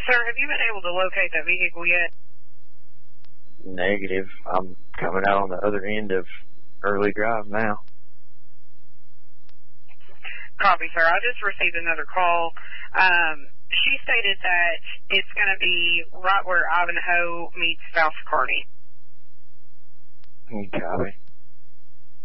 Sir, have you been able to locate that vehicle yet? Negative. I'm coming out on the other end of Early Drive now. Copy, sir. I just received another call. She stated that it's going to be right where Ivanhoe meets South Kearney. Copy.